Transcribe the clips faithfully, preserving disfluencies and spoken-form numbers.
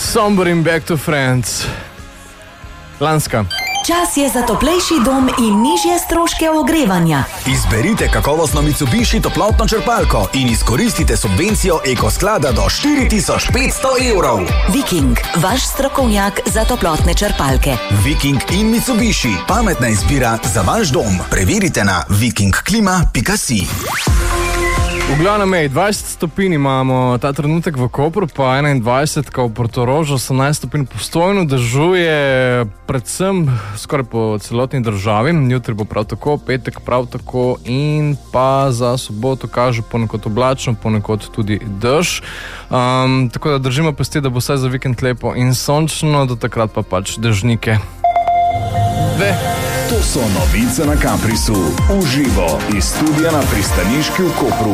Somebody back to friends. Lanska. Čas je za toplejši dom in nižje stroške ogrevanja. Izberite kakovostno Mitsubishi toplotno črpalko in izkoristite subvencijo Ekosklada do štiri tisoč petsto evrov. Viking, vaš strokovnjak za toplotne črpalke. Viking in Mitsubishi, pametna izbira za vaš dom. Preverite na viking klima pika si. V glavnem je dvajset stopinj imamo ta trenutek v Kopru, pa enaindvajset v Portorožu, osemnajst stopinj Postojno, dežuje predvsem skoraj po celotni državi. Jutri bo prav tako, petek prav tako in pa za soboto kaže ponekod oblačno, ponekod tudi dež. Um, tako da držimo pesti, da bo vsaj za vikend lepo in sončno, do takrat pa pač dežnike. Dve. To so novice na Kaprisu, uživo iz studia na Pristaniški v Kopru.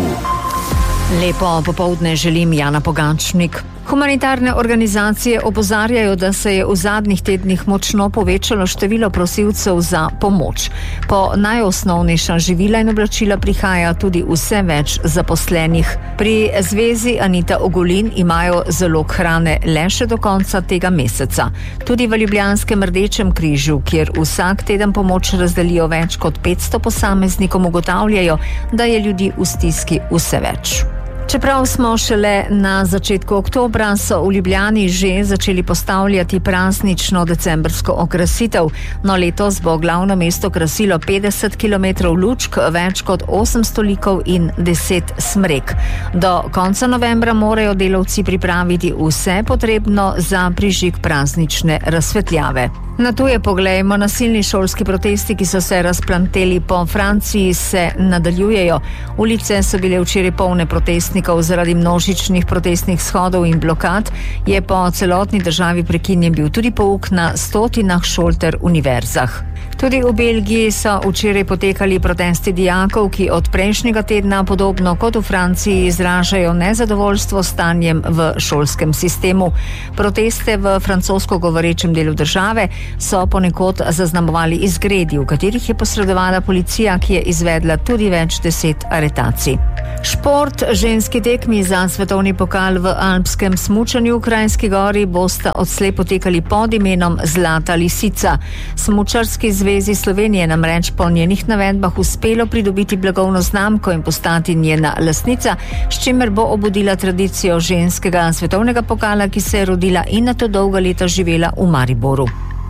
Lepo popoldne želim, Jana Pogačnik. Humanitarne organizacije opozarjajo, da se je v zadnjih tednih močno povečalo število prosilcev za pomoč. Po najosnovnejša živila in oblačila prihaja tudi vse več zaposlenih. Pri zvezi Anita Ogulin imajo zalog hrane le še do konca tega meseca. Tudi v Ljubljanskem Rdečem križu, kjer vsak teden pomoč razdelijo več kot petsto posameznikom, ugotavljajo, da je ljudi v stiski vse več. Čeprav smo šele na začetku oktobra, so v Ljubljani že začeli postavljati praznično decembrsko okrasitev. No, letos bo glavno mesto krasilo petdeset kilometrov lučk, več kot osemsto likov in deset smrek. Do konca novembra morajo delavci pripraviti vse potrebno za prižig praznične razsvetljave. Na tuje poglejmo, nasilni šolski protesti, ki so se razplanteli po Franciji, se nadaljujejo. Ulice so bile včeraj polne protestnikov zaradi množičnih protestnih shodov in blokad. Je po celotni državi prekinjen bil tudi pouk na stotinah šol ter univerzah. Tudi v Belgiji so včeraj potekali protesti dijakov, ki od prejšnjega tedna podobno kot v Franciji izražajo nezadovoljstvo s stanjem v šolskem sistemu. Proteste v francosko govorečem delu države so ponekod zaznamovali izgredi, v katerih je posredovala policija, ki je izvedla tudi več deset aretacij. Šport, ženski tekmi za svetovni pokal v alpskem smučanju v Kranjski Gori bosta odslej potekali pod imenom Zlata lisica. Smučarski zvezi Slovenije namreč po njenih navedbah uspelo pridobiti blagovno znamko in postati njena lastnica, s čimer bo obudila tradicijo ženskega svetovnega pokala, ki se je rodila in nato dolga leta živela v Mariboru.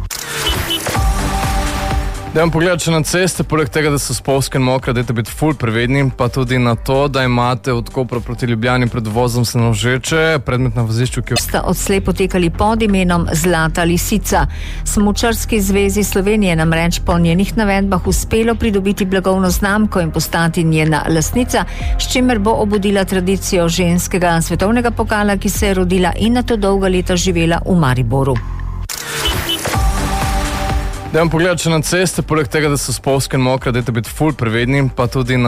Dajmo pogledati še na ceste, poleg tega, da so spolzke in mokre, dajte biti ful previdni, pa tudi na to, da imate od Kopra proti Ljubljani pred vozom Senožeče, predmet na vozišču, ki sta odslej potekali pod imenom Zlata lisica. Smučarski zvezi Slovenije namreč po njenih navedbah uspelo pridobiti blagovno znamko in postati njena lastnica, s čimer bo obudila tradicijo ženskega svetovnega pokala, ki se je rodila in nato dolga leta živela v Mariboru. Dajmo pogledati še na ceste, poleg tega, da so spolzke in mokre, dajte biti ful previdni, pa tudi na